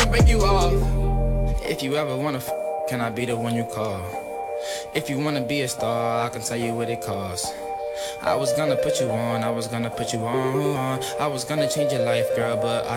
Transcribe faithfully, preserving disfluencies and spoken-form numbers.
break you off. If you ever wanna f, can I be the one you call? If you wanna be a star, I can tell you what it costs. I was gonna put you on, I was gonna put you on. I was gonna change your life, girl, but I